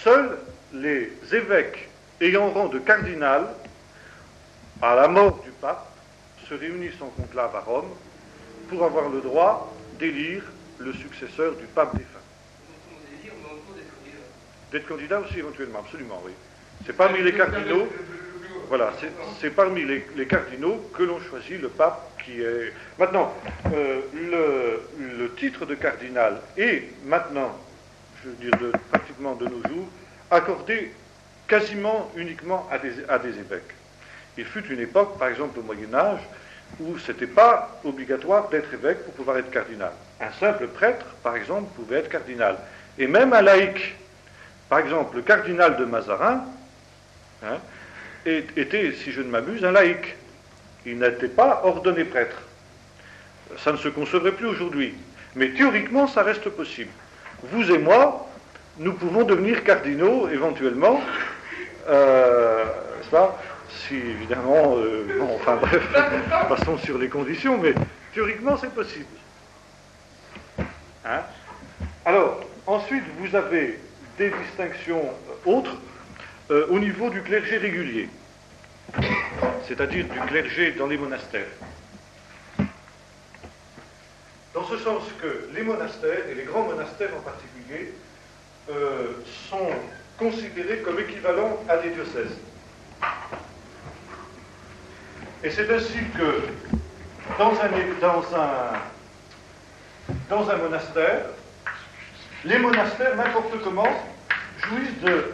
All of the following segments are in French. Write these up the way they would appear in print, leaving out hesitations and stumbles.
seuls les évêques ayant rang de cardinal, à la mort du pape, se réunissent en conclave à Rome pour avoir le droit d'élire le successeur du pape défunt. D'être candidat aussi éventuellement, absolument, oui. C'est parmi les cardinaux, voilà, c'est parmi les cardinaux que l'on choisit le pape qui est... Maintenant, le titre de cardinal est maintenant, je veux dire pratiquement de nos jours, accordé quasiment uniquement à des évêques. Il fut une époque, par exemple au Moyen-Âge, où ce n'était pas obligatoire d'être évêque pour pouvoir être cardinal. Un simple prêtre, par exemple, pouvait être cardinal. Et même un laïc. Par exemple, le cardinal de Mazarin était, si je ne m'abuse, un laïc. Il n'était pas ordonné prêtre. Ça ne se concevrait plus aujourd'hui. Mais théoriquement, ça reste possible. Vous et moi, nous pouvons devenir cardinaux, éventuellement, ça, si évidemment, bon, enfin bref, passons sur les conditions, mais théoriquement, c'est possible. Hein? Alors, ensuite, vous avez des distinctions autres au niveau du clergé régulier, c'est-à-dire du clergé dans les monastères. Dans ce sens que les monastères, et les grands monastères en particulier, sont considérés comme équivalents à des diocèses. Et c'est ainsi que dans un monastère, les monastères, n'importe comment, jouissent de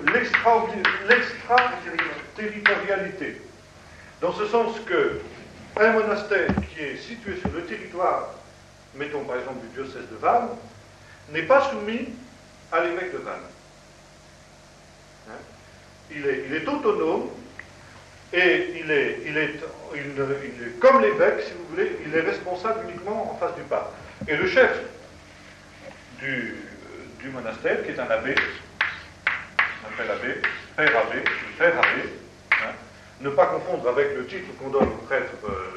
l'extraterritorialité. Dans ce sens que un monastère qui est situé sur le territoire, mettons par exemple du diocèse de Vannes, n'est pas soumis à l'évêque de Vannes. Hein? Il est autonome et il est comme l'évêque, si vous voulez, il est responsable uniquement en face du pape. Et le chef du monastère, qui est un abbé, s'appelle abbé, père abbé, hein, ne pas confondre avec le titre qu'on donne au prêtre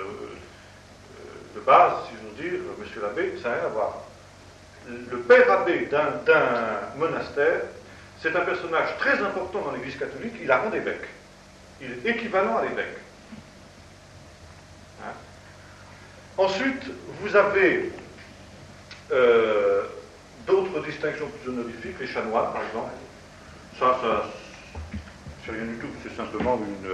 de base, si j'ose dire, monsieur l'abbé, ça n'a rien à voir. Le père abbé d'un monastère, c'est un personnage très important dans l'Église catholique, il a rang d'évêque. Il est équivalent à l'évêque. Hein? Ensuite, vous avez d'autres distinctions plus honorifiques, les chanoines, par exemple. Ça c'est rien du tout, c'est simplement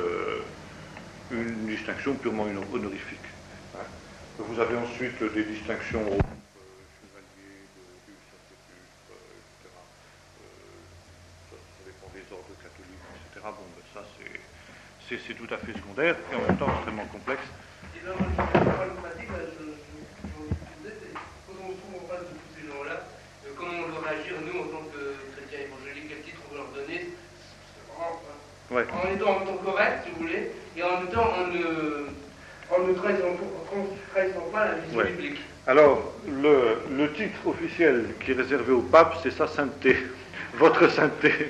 une distinction purement honorifique. Hein? Vous avez ensuite des distinctions au chevalier, du sacerdot, etc. Ça dépend des ordres catholiques, etc. Bon, ben ça c'est tout à fait secondaire et en même temps extrêmement complexe. Et dans le pratique, je vous disais, quand on se trouve en face de tous ces gens-là, comment on doit réagir, nous, en tant que chrétiens évangéliques, quel titre on doit leur donner, Ouais. En étant en même temps correct, si vous voulez, et en même temps en ne trahissant pas la vision biblique. Alors, le titre officiel qui est réservé au pape, c'est sa sainteté, votre sainteté.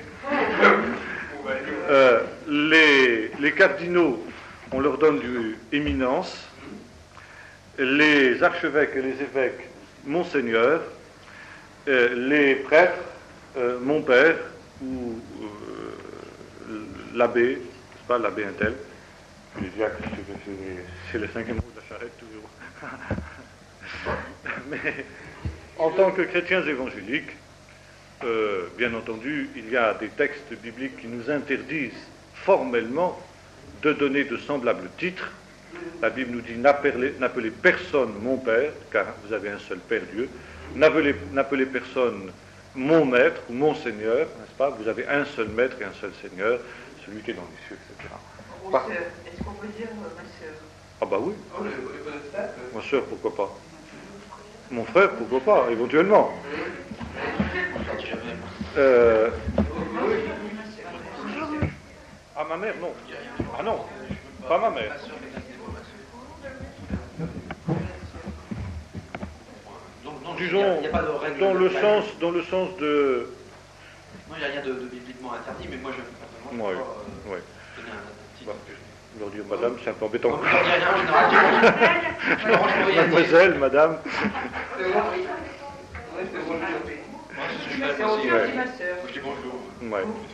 Les cardinaux, on leur donne du éminence, les archevêques et les évêques, monseigneur, les prêtres, mon père, ou l'abbé, c'est pas l'abbé intel, les diacres, c'est le cinquième mot de la charrette toujours. Mais en tant que chrétiens évangéliques, bien entendu, il y a des textes bibliques qui nous interdisent formellement de donner de semblables titres. La Bible nous dit n'appelez personne mon père, car vous avez un seul Père Dieu. N'appelez personne mon maître ou mon seigneur, n'est-ce pas? Vous avez un seul maître et un seul seigneur, celui qui est dans les cieux, etc. Est-ce qu'on peut dire ma sœur? Ah bah oui. Ma sœur, pourquoi pas? Mon frère, pourquoi pas, éventuellement. Ah, ma mère, non. Ah non, pas ma mère. Disons, dans le sens de... Non, il n'y a rien de bibliquement interdit, mais moi je ne ouais, pas ouais. donner un titre. Leur dire madame, c'est un peu embêtant. Non, je dis rien en général. Mademoiselle, madame. C'est bon, oui. Moi, c'est ce que je fais C'est aussi. ma sœur. Je dis bonjour. Ouais.